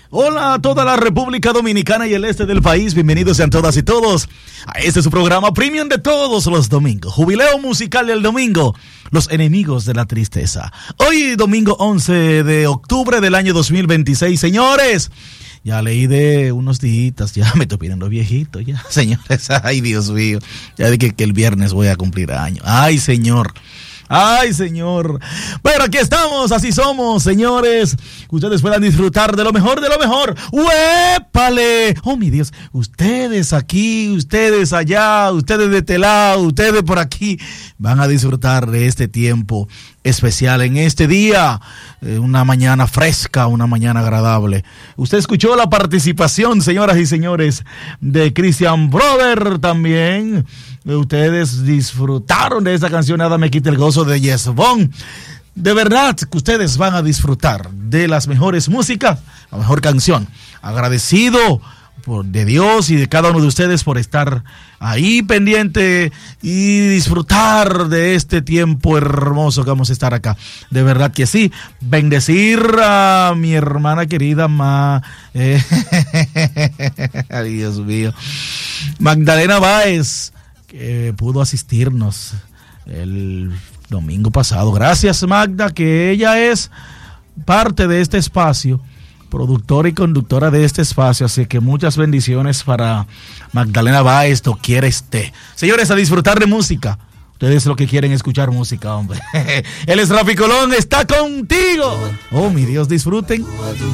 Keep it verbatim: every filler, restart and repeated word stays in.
Hola a toda la República Dominicana y el este del país, bienvenidos sean todas y todos a este su programa Premium de todos los domingos, jubileo musical del domingo, los enemigos de la tristeza. Hoy domingo once de octubre del año dos mil veintiséis, señores, ya leí de unos días, ya me estoy pidiendo viejito ya, señores, ay Dios mío, ya dije que el viernes voy a cumplir años, ay señor. Ay, señor. Pero aquí estamos, así somos, señores. Ustedes puedan disfrutar de lo mejor, de lo mejor. ¡Uépale! Oh, mi Dios. Ustedes aquí, ustedes allá, ustedes de este lado, ustedes por aquí, van a disfrutar de este tiempo especial en este día. Eh, una mañana fresca, una mañana agradable. Usted escuchó la participación, señoras y señores, de Christian Brother también. Ustedes disfrutaron de esa canción, Nada me quita el gozo, de Yes Bon. De verdad que ustedes van a disfrutar de las mejores músicas, la mejor canción. Agradecido por, de Dios y de cada uno de ustedes por estar ahí pendiente y disfrutar de este tiempo hermoso que vamos a estar acá. De verdad que sí. Bendecir a mi hermana querida Ma, eh, ay, Dios mío, Magdalena Báez, que pudo asistirnos el domingo pasado. Gracias, Magda, que ella es parte de este espacio, productora y conductora de este espacio, así que muchas bendiciones para Magdalena Báez, doquiera esté. Señores, a disfrutar de música. Ustedes lo que quieren escuchar música, hombre. Él es Rafi Colón, está contigo. Oh, mi Dios, disfruten.